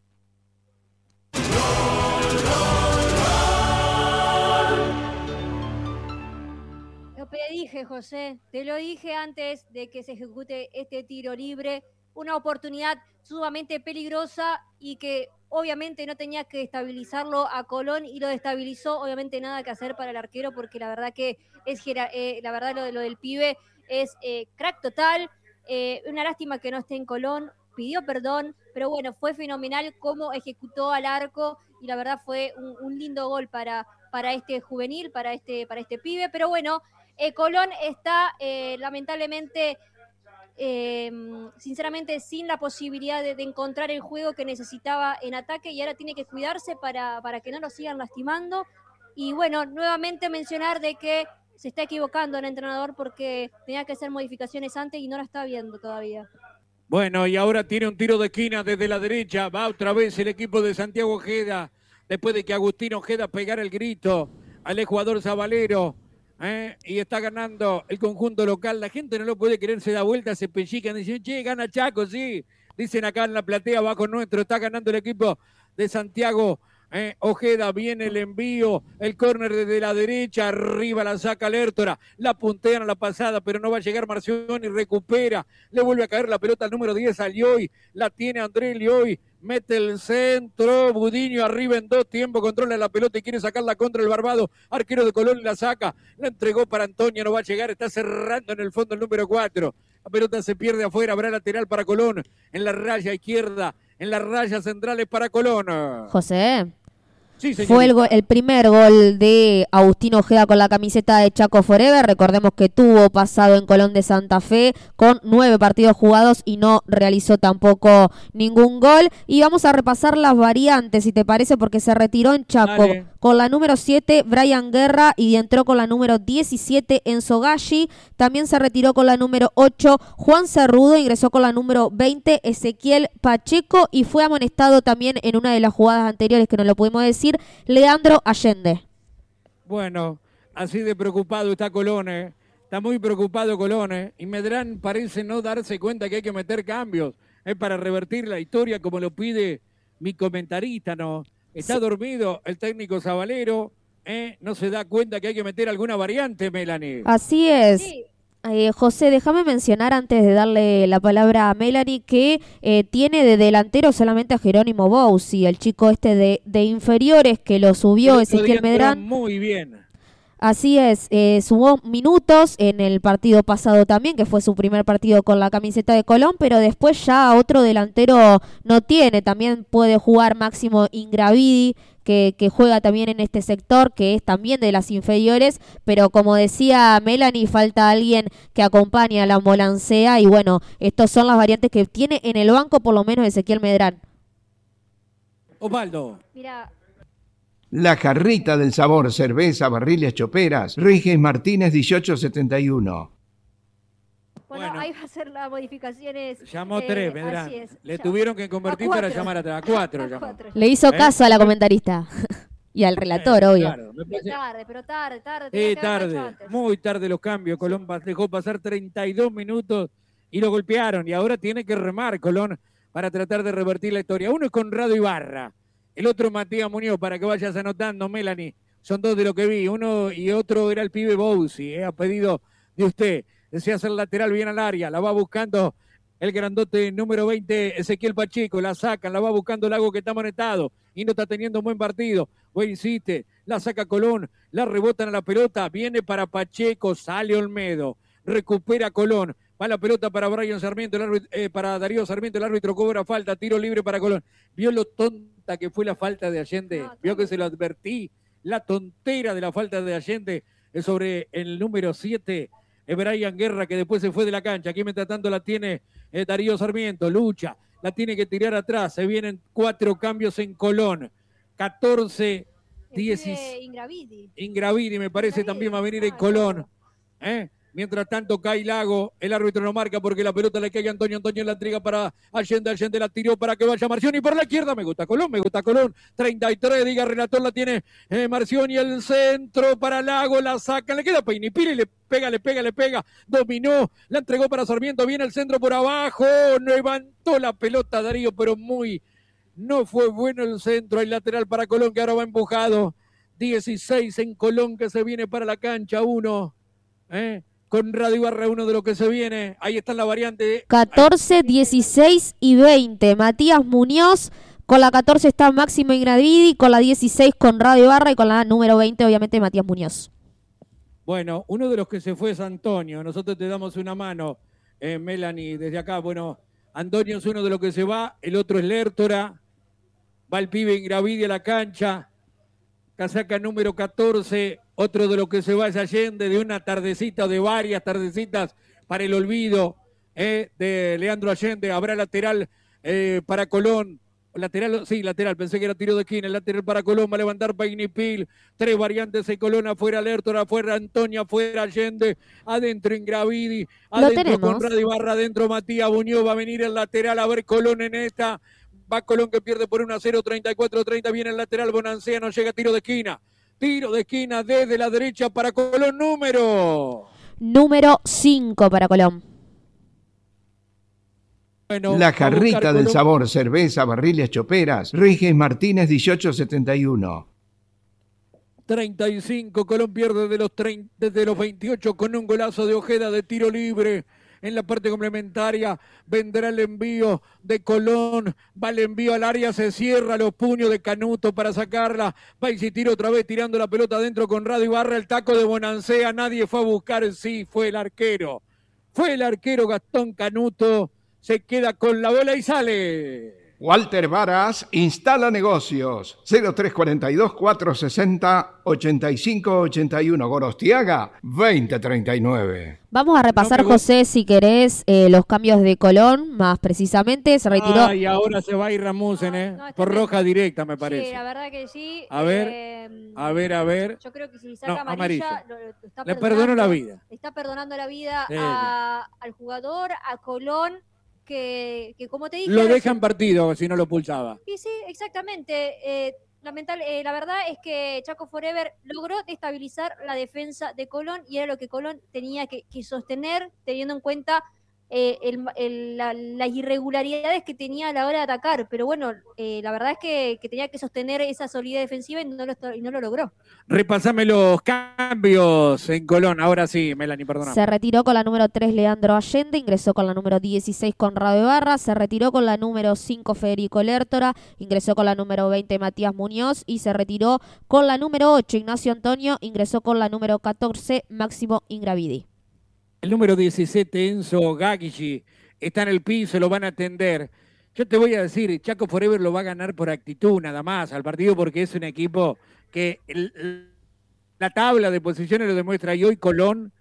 Lo dije, José, te lo dije antes de que se ejecute este tiro libre. Una oportunidad sumamente peligrosa y que obviamente no tenía que estabilizarlo a Colón y lo destabilizó. Obviamente nada que hacer para el arquero porque la verdad que es eh, la verdad lo, de, lo del pibe es eh, crack total. Eh, una lástima que no esté en Colón, pidió perdón, pero bueno, fue fenomenal cómo ejecutó al arco y la verdad fue un, un lindo gol para, para este juvenil, para este, para este pibe. Pero bueno, eh, Colón está eh, lamentablemente, eh, sinceramente, sin la posibilidad de, de encontrar el juego que necesitaba en ataque y ahora tiene que cuidarse para, para que no lo sigan lastimando. Y bueno, nuevamente mencionar de que se está equivocando el entrenador porque tenía que hacer modificaciones antes y no la está viendo todavía. Bueno, y ahora tiene un tiro de esquina desde la derecha. Va otra vez el equipo de Santiago Ojeda. Después de que Agustín Ojeda pegara el grito al jugador sabalero. ¿eh? Y está ganando el conjunto local. La gente no lo puede creer, se da vuelta, se pellizcan. Dicen, che, gana Chaco, sí. Dicen acá en la platea, abajo nuestro, está ganando el equipo de Santiago Eh, Ojeda, viene el envío, el córner desde la derecha, arriba la saca Lertora, la puntean a la pasada, pero no va a llegar Marcioni, recupera, le vuelve a caer la pelota al número diez a Lioy, la tiene Andrés Lioy, mete el centro, Budiño arriba en dos tiempos, controla la pelota y quiere sacarla contra el Barbado, arquero de Colón la saca, la entregó para Antonio, no va a llegar, está cerrando en el fondo el número cuatro, la pelota se pierde afuera, habrá lateral para Colón, en la raya izquierda, en las rayas centrales para Colón. José. Sí, fue el, go- el primer gol de Agustín Ojeda con la camiseta de Chaco Forever. Recordemos que tuvo pasado en Colón de Santa Fe con nueve partidos jugados y no realizó tampoco ningún gol. Y vamos a repasar las variantes, si te parece, porque se retiró en Chaco. Dale. Con la número siete, Brian Guerra, y entró con la número diecisiete, Enzo Galli. También se retiró con la número ocho, Juan Cerrudo. Ingresó con la número veinte, Ezequiel Pacheco. Y fue amonestado también en una de las jugadas anteriores, que no lo pudimos decir, Leandro Allende. Bueno, así de preocupado está Colón, ¿eh? Está muy preocupado Colón, ¿eh? Y Medrán parece no darse cuenta que hay que meter cambios, ¿eh? Para revertir la historia como lo pide mi comentarista, ¿no? Está sí. dormido el técnico Zabalero, ¿eh? No se da cuenta que hay que meter alguna variante, Melanie. Así es. Sí. Eh, José, déjame mencionar antes de darle la palabra a Melanie que eh, tiene de delantero solamente a Jerónimo Bouzi, el chico este de, de inferiores que lo subió Ezequiel Medrán. Muy bien. Así es, eh, sumó minutos en el partido pasado también, que fue su primer partido con la camiseta de Colón, pero después ya otro delantero no tiene. También puede jugar Máximo Ingravidi, que, que juega también en este sector, que es también de las inferiores, pero como decía Melanie, falta alguien que acompañe a la Molancea, y bueno, estos son las variantes que tiene en el banco por lo menos Ezequiel Medrán. Osvaldo. Mira... La Jarrita del Sabor, cerveza, barriles, choperas, Rígez Martínez dieciocho setenta y uno. Bueno, bueno, ahí va a ser las modificaciones. Llamó eh, tres, Medrán. Le ya. tuvieron que convertir para llamar a, a cuatro. A cuatro. Le hizo ¿Eh? caso a la comentarista y al relator, eh, obvio. Claro, pero tarde, pero tarde, tarde. Sí, tarde, muy tarde los cambios. Colón dejó pasar treinta y dos minutos y lo golpearon. Y ahora tiene que remar Colón para tratar de revertir la historia. Uno es Conrado Ibarra. El otro Matías Muñoz, para que vayas anotando, Melanie. Son dos de lo que vi. Uno y otro era el pibe Bouzi, eh, a pedido de usted. Desea hacer lateral bien al área. La va buscando el grandote número veinte, Ezequiel Pacheco. La sacan, la va buscando Lago, que está monetado y no está teniendo un buen partido. O insiste, la saca Colón, la rebotan a la pelota. Viene para Pacheco, sale Olmedo. Recupera Colón. Va la pelota para Brian Sarmiento, el árbitro, eh, para Darío Sarmiento, el árbitro cobra falta, tiro libre para Colón. Vio lo tonta que fue la falta de Allende, no, vio que se lo advertí, la tontera de la falta de Allende es sobre el número siete, eh, Brian Guerra, que después se fue de la cancha. Aquí mientras tanto la tiene eh, Darío Sarmiento, lucha, la tiene que tirar atrás, se vienen cuatro cambios en Colón, catorce, dieciséis. Ingravidi. Ingravidi me parece Ingravidi. También va a venir en Colón, ¿eh? Mientras tanto cae Lago, el árbitro no marca porque la pelota le cae a Antonio, Antonio la entrega para Allende, Allende la tiró para que vaya Marcioni por la izquierda, me gusta Colón, me gusta Colón, treinta y tres, diga relator, la tiene eh, Marcioni, el centro para Lago, la saca, le queda Peinipili, le pega, le pega, le pega, dominó, la entregó para Sarmiento, viene el centro por abajo, levantó la pelota Darío, pero muy, no fue bueno el centro, el lateral para Colón que ahora va empujado, dieciséis en Colón que se viene para la cancha, uno, eh, con Radio Ibarra, uno de los que se viene. Ahí está la variante. catorce, dieciséis y veinte. Matías Muñoz. Con la catorce está Máximo Ingravidi. Con la dieciséis con Radio Ibarra. Y con la número veinte, obviamente, Matías Muñoz. Bueno, uno de los que se fue es Antonio. Nosotros te damos una mano, eh, Melanie, desde acá. Bueno, Antonio es uno de los que se va. El otro es Lertora. Va el pibe Ingravidi a la cancha. Casaca número catorce. Otro de los que se va es Allende, de una tardecita, de varias tardecitas para el olvido eh, de Leandro Allende. Habrá lateral eh, para Colón. Lateral, sí, lateral, pensé que era tiro de esquina. El lateral para Colón, va a levantar Peinipil. Tres variantes de Colón, afuera Lertor, afuera Antonio, afuera Allende. Adentro Ingravidi, adentro Conrado Ibarra, adentro Matías Muñoz. Va a venir el lateral, a ver Colón en esta. Va Colón que pierde por uno a cero, treinta y cuatro treinta. Viene el lateral, Bonancea, no llega, tiro de esquina. Tiro de esquina desde la derecha para Colón, número. Número cinco para Colón. Bueno, la Jarrita del Sabor, cerveza, barriles, choperas, Rígez Martínez dieciocho setenta y uno. treinta y cinco, Colón pierde de los treinta, desde los veintiocho con un golazo de Ojeda de tiro libre. En la parte complementaria vendrá el envío de Colón, va el envío al área, se cierra los puños de Canuto para sacarla, va a insistir otra vez tirando la pelota adentro con Radio Ibarra, el taco de Bonancea, nadie fue a buscar, sí, fue el arquero, fue el arquero Gastón Canuto, se queda con la bola y sale. Walter Varas instala negocios. cero tres cuarenta y dos, cuatrocientos sesenta, ochenta y cinco ochenta y uno. Gorostiaga, veinte treinta y nueve. Vamos a repasar, no, José, si querés, eh, los cambios de Colón, más precisamente. Se retiró. Ah, y ahora se va a ir Ramusen, ¿eh? No, no, por roja directa, me parece. Sí, la verdad que sí. A ver, eh, a ver, a ver. Yo creo que si saca no, amarilla, lo, lo está le perdono la vida. Está perdonando la vida sí. a, al jugador, a Colón. Que, que como te dije... Lo deja en partido si no lo pulsaba. Sí, sí, exactamente. Eh, lamentable, eh, la verdad es que Chaco Forever logró destabilizar la defensa de Colón y era lo que Colón tenía que, que sostener, teniendo en cuenta eh, el, el, la, las irregularidades que tenía a la hora de atacar, pero bueno, eh, la verdad es que, que tenía que sostener esa solidez defensiva y no lo, y no lo logró. Repasame los cambios en Colón, ahora sí, Melanie, perdona. Se retiró con la número tres Leandro Allende, ingresó con la número dieciséis Conrado Ibarra, se retiró con la número cinco Federico Lertora, ingresó con la número veinte Matías Muñoz y se retiró con la número ocho Ignacio Antonio, ingresó con la número catorce Máximo Ingravidi. El número diecisiete, Enzo Gaggi, está en el piso, lo van a atender. Yo te voy a decir, Chaco Forever lo va a ganar por actitud nada más al partido porque es un equipo que el, la tabla de posiciones lo demuestra y hoy Colón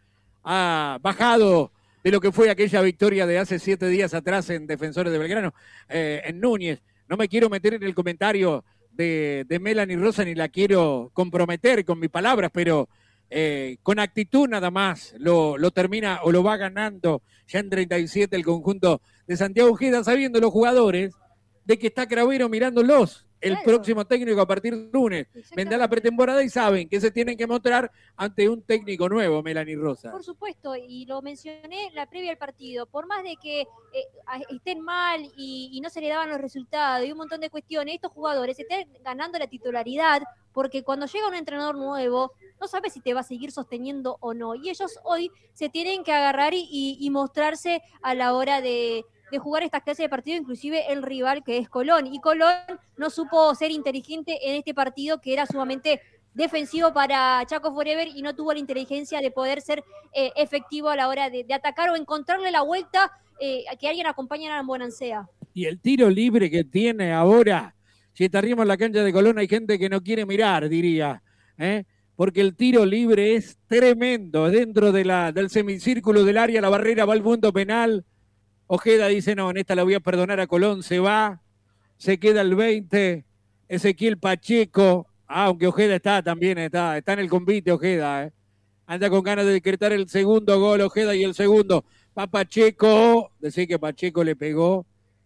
ha bajado de lo que fue aquella victoria de hace siete días atrás en Defensores de Belgrano, eh, en Núñez. No me quiero meter en el comentario de, de Melanie Rosa ni la quiero comprometer con mis palabras, pero... Eh, con actitud nada más lo, lo termina o lo va ganando ya en treinta y siete el conjunto de Santiago Ojeda, sabiendo los jugadores de que está Cravero mirándolos el claro. próximo técnico a partir del lunes. Vendrá la pretemporada y saben que se tienen que mostrar ante un técnico nuevo, Melanie Rosa. Por supuesto, y lo mencioné la previa al partido, por más de que eh, estén mal y, y no se le daban los resultados y un montón de cuestiones, estos jugadores están ganando la titularidad porque cuando llega un entrenador nuevo, no sabe si te va a seguir sosteniendo o no. Y ellos hoy se tienen que agarrar y, y, y mostrarse a la hora de, de jugar estas clases de partido, inclusive el rival que es Colón. Y Colón no supo ser inteligente en este partido que era sumamente defensivo para Chaco Forever y no tuvo la inteligencia de poder ser eh, efectivo a la hora de, de atacar o encontrarle la vuelta eh, a que alguien acompañe a la Bonancea. Y el tiro libre que tiene ahora, si estaríamos en la cancha de Colón hay gente que no quiere mirar, diría, ¿eh? Porque el tiro libre es tremendo, dentro de la, del semicírculo del área, la barrera va al punto penal. Ojeda dice, no, en esta la voy a perdonar a Colón, se va, se queda el veinte, Ezequiel Pacheco, ah, aunque Ojeda está también, está, está en el convite Ojeda, ¿eh? Anda con ganas de decretar el segundo gol Ojeda y el segundo, va Pacheco, decía que Pacheco le pegó.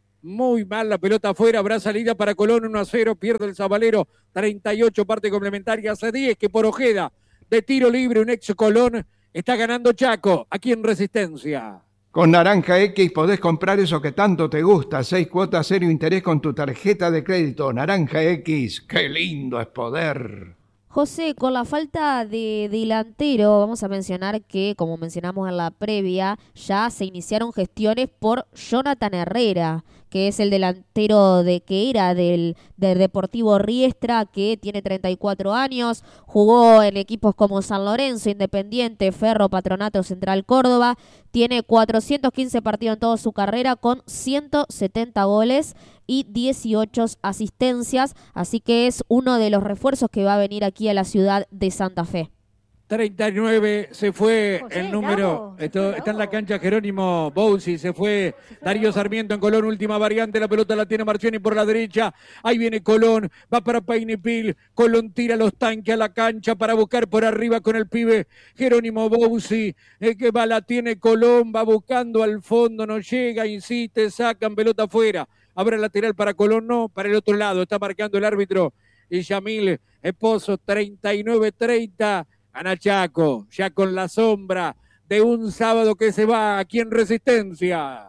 Muy mal la pelota afuera, habrá salida para Colón uno a cero, pierde el Zabalero, treinta y ocho, parte complementaria, hace diez que por Ojeda, de tiro libre, un ex Colón, está ganando Chaco, aquí en Resistencia. Con Naranja X podés comprar eso que tanto te gusta, seis cuotas, cero interés con tu tarjeta de crédito. Naranja X, qué lindo es poder. José, con la falta de delantero, vamos a mencionar que, como mencionamos en la previa, ya se iniciaron gestiones por Jonathan Herrera, que es el delantero de que era del, del Deportivo Riestra, que tiene treinta y cuatro años, jugó en equipos como San Lorenzo, Independiente, Ferro, Patronato, Central Córdoba, tiene cuatrocientos quince partidos en toda su carrera con ciento setenta goles y dieciocho asistencias, así que es uno de los refuerzos que va a venir aquí a la ciudad de Santa Fe. treinta y nueve se fue José, el número, bravo, esto, bravo. está en la cancha Jerónimo Bouzi, se fue Darío Sarmiento en Colón, última variante, la pelota la tiene Marcioni por la derecha, ahí viene Colón, va para Painipil, Colón tira los tanques a la cancha para buscar por arriba con el pibe Jerónimo Bouzi, el que va, la tiene Colón, va buscando al fondo, no llega, insiste, sacan pelota afuera, habrá lateral para Colón, no, para el otro lado, está marcando el árbitro y Yamil Esposo, treinta y nueve treinta, gana Chaco, ya con la sombra de un sábado que se va aquí en Resistencia.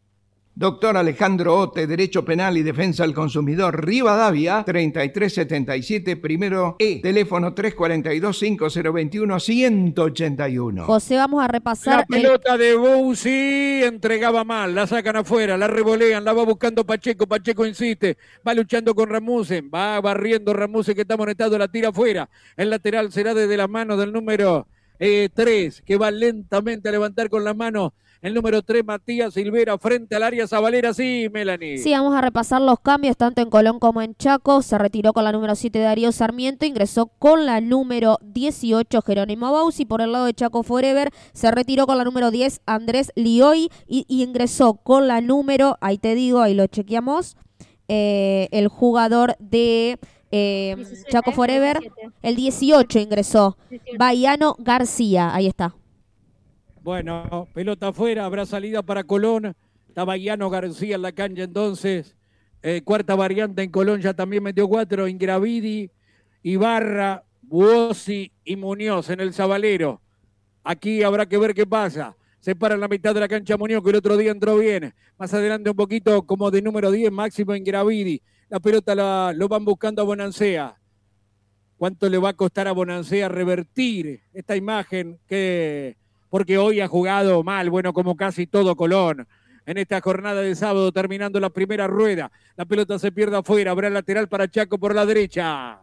Doctor Alejandro Ote, Derecho Penal y Defensa al Consumidor, Rivadavia, treinta y tres setenta y siete, primero E, teléfono tres cuatro dos, cinco cero dos uno, uno ocho uno. José, vamos a repasar... La pelota el... de Bouzi entregaba mal, la sacan afuera, la revolean, la va buscando Pacheco, Pacheco insiste, va luchando con Ramusen, va barriendo Ramusen que está amonestado, la tira afuera, el lateral será desde la mano del número eh, tres, que va lentamente a levantar con la mano el número tres, Matías Silvera, frente al área Zabalera, sí, Melanie. Sí, vamos a repasar los cambios tanto en Colón como en Chaco. Se retiró con la número siete Darío Sarmiento, ingresó con la número dieciocho Jerónimo Bouzi. Por el lado de Chaco Forever se retiró con la número diez Andrés Lioy y, y ingresó con la número, ahí te digo, ahí lo chequeamos, eh, el jugador de... Eh, diecisiete, Chaco Forever, diecisiete. El dieciocho ingresó, dieciocho. Baiano García, ahí está. Bueno, pelota afuera, habrá salida para Colón. Está Baiano García en la cancha entonces. Eh, cuarta variante en Colón, ya también metió cuatro. Ingravidi, Ibarra, Buosi y Muñoz en el Zabalero. Aquí habrá que ver qué pasa. Separa la mitad de la cancha Muñoz, que el otro día entró bien. Más adelante un poquito como de número diez, Máximo Ingravidi. La pelota la, lo van buscando a Bonancea. ¿Cuánto le va a costar a Bonancea revertir esta imagen? Que porque hoy ha jugado mal, bueno, como casi todo Colón. En esta jornada de sábado, terminando la primera rueda. La pelota se pierde afuera. Habrá lateral para Chaco por la derecha.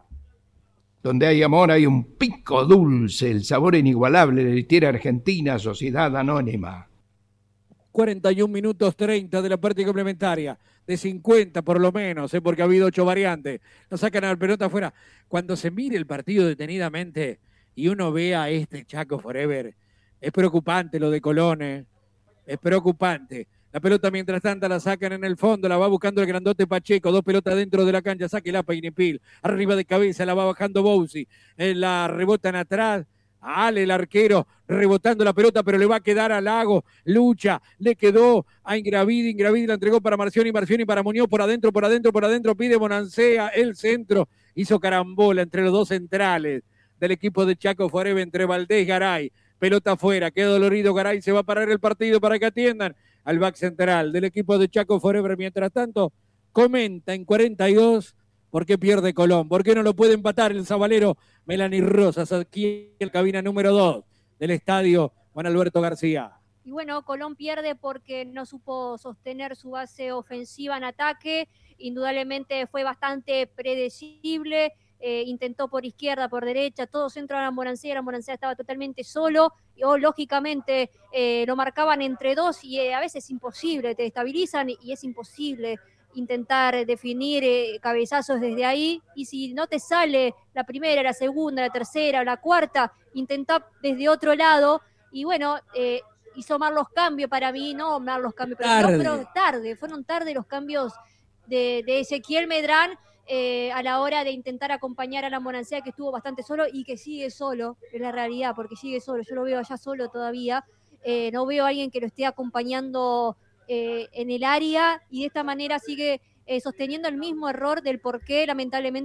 Donde hay amor hay un pico dulce, el sabor inigualable de Litiera Argentina, Sociedad Anónima. cuarenta y un minutos treinta de la parte complementaria, de cincuenta por lo menos, ¿eh? Porque ha habido ocho variantes. Nos sacan a la pelota afuera. Cuando se mire el partido detenidamente y uno ve a este Chaco Forever, es preocupante lo de Colón, ¿eh? Es preocupante. La pelota mientras tanto la sacan en el fondo, la va buscando el grandote Pacheco, dos pelotas dentro de la cancha, saque la Painipil, arriba de cabeza la va bajando Bouzi, eh, la rebotan atrás, Ale el arquero rebotando la pelota, pero le va a quedar a Lago, lucha, le quedó a Ingravidi, Ingravidi la entregó para Marcioni, Marcioni para Muñoz, por adentro, por adentro, por adentro, pide Bonancea, el centro, hizo carambola entre los dos centrales del equipo de Chaco Forever, entre Valdés y Garay, pelota afuera, queda dolorido Garay, se va a parar el partido para que atiendan al back central del equipo de Chaco Forever. Mientras tanto, comenta en cuarenta y dos por qué pierde Colón, por qué no lo puede empatar el sabalero Melanie Rosas aquí en la cabina número dos del estadio Juan Alberto García. Y bueno, Colón pierde porque no supo sostener su base ofensiva en ataque, indudablemente fue bastante predecible, eh, intentó por izquierda, por derecha, todo centro a la Morancea, la Morancea estaba totalmente solo, y oh, lógicamente eh, lo marcaban entre dos y eh, a veces es imposible, te estabilizan y es imposible intentar definir eh, cabezazos desde ahí, y si no te sale la primera, la segunda, la tercera, la cuarta, intentá desde otro lado, y bueno, eh, hizo mal los cambios para mí, no mal los cambios, pero, tarde. No, pero tarde, fueron tarde los cambios de, de Ezequiel Medrán eh, a la hora de intentar acompañar a la Morancea, que estuvo bastante solo y que sigue solo, es la realidad, porque sigue solo, yo lo veo allá solo todavía, eh, no veo a alguien que lo esté acompañando eh, en el área, y de esta manera sigue eh, sosteniendo el mismo error del por qué lamentablemente